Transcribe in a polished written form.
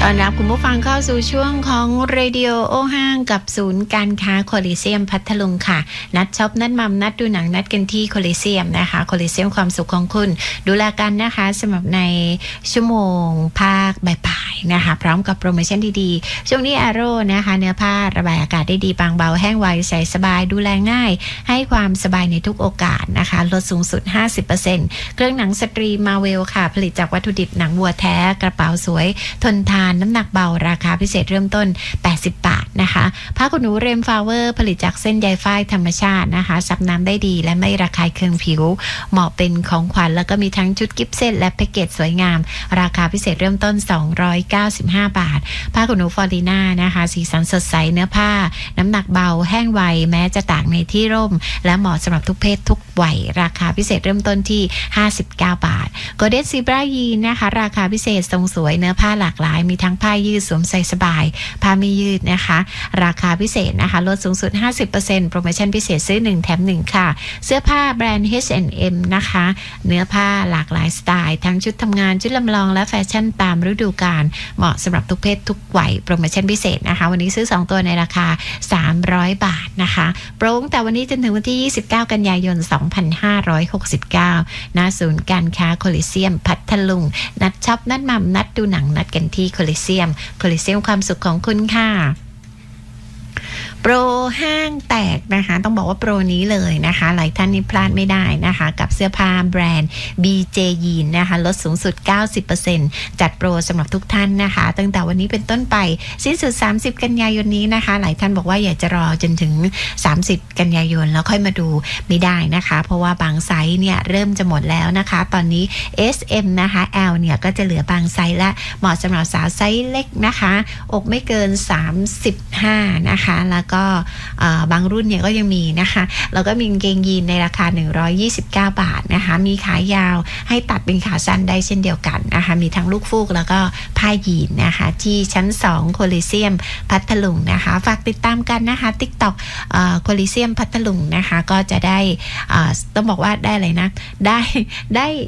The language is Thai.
ต้อนรับคุณผู้ฟังเข้าสู่ช่วงของเรดิโอโอห้างกับศูนย์การค้าโคลิเซียมพัทลุงค่ะนัดช็อปนัดมัมนัดดูหนังนัดกันที่โคลิเซียมนะคะโคลิเซียมความสุขของคุณดูแลกันนะคะสำหรับในชั่วโมงภาคบ่ายๆนะคะพร้อมกับโปรโมชั่นดีๆช่วงนี้อาโร่นะคะเนื้อผ้าระบายอากาศได้ดีบางเบาแห้งไวใส่สบายดูแลง่ายให้ความสบายในทุกโอกาสนะคะลดสูงสุด 50% เครื่องหนังสตรีมาเวลค่ะผลิตจากวัตถุดิบหนังวัวแท้กระเป๋าสวยทนทานน้ำหนักเบาราคาพิเศษเริ่มต้น80 บาทนะคะผ้าขนหนูเรมฟลาเวอร์ผลิตจากเส้นใยฝ้ายธรรมชาตินะคะซับน้ำได้ดีและไม่ระคายเคืองผิวเหมาะเป็นของขวัญแล้วก็มีทั้งชุดกิฟต์เซตและแพ็กเกจสวยงามราคาพิเศษเริ่มต้น295 บาทผ้าขนหนูฟอรีน่านะคะสีสันสดใสเนื้อผ้าน้ำหนักเบาแห้งไวแม้จะตากในที่ร่มและเหมาะสำหรับทุกเพศทุกวัยราคาพิเศษเริ่มต้นที่59 บาทโกลเด้นซีบรายีนนะคะราคาพิเศษทรงสวยเนื้อผ้าหลากหลายมีทั้งผ้ายืดสวมใส่สบายผ้าไม่ยืดนะคะราคาพิเศษนะคะลดสูงสุด 50% โปรโมชั่นพิเศษซื้อ1แถม1ค่ะเสื้อผ้าแบรนด์ H&M นะคะเนื้อผ้าหลากหลายสไตล์ทั้งชุดทำงานชุดลำลองและแฟชั่นตามฤดูกาลเหมาะสำหรับทุกเพศทุกวัยโปรโมชั่นพิเศษนะคะวันนี้ซื้อ2ตัวในราคา300 บาทนะคะโปรตั้งแต่วันนี้จนถึงวันที่29 กันยายน 2569 ณ ศูนย์การค้าโคลิเซียมพัทลุงนัดช็อปนัดมัมนัดดูหนังนัดกันที่โคลิเซียมความสุขของคุณค่ะโปรห้างแตกนะคะต้องบอกว่าโปรนี้เลยนะคะหลายท่านนี่พลาดไม่ได้นะคะกับเสื้อผ้าแบรนด์ BJ ยีนนะคะลดสูงสุด 90% จัดโปรสำหรับทุกท่านนะคะตั้งแต่วันนี้เป็นต้นไปสิ้นสุด30 กันยายนนี้นะคะหลายท่านบอกว่าอยากจะรอจนถึง30 กันยายนแล้วค่อยมาดูไม่ได้นะคะเพราะว่าบางไซส์เนี่ยเริ่มจะหมดแล้วนะคะตอนนี้ SM นะคะ L เนี่ยก็จะเหลือบางไซส์และเหมาะสำหรับสาวไซส์เล็กนะคะอกไม่เกิน35นะคะแล้วก็บางรุ่นเนี่ยก็ยังมีนะคะแล้วก็มีกางเกงยีนในราคา129 บาทนะคะมีขายาวให้ตัดเป็นขาสั้นได้เช่นเดียวกันนะคะมีทั้งลูกฟูกแล้วก็ผ้ายีนนะคะที่ชั้น2โคลิเซียมพัทลุงนะคะฝากติดตามกันนะคะ TikTok โคลิเซียมพัทลุงนะคะก็จะได้ต้องบอกว่าได้อะไรนะได้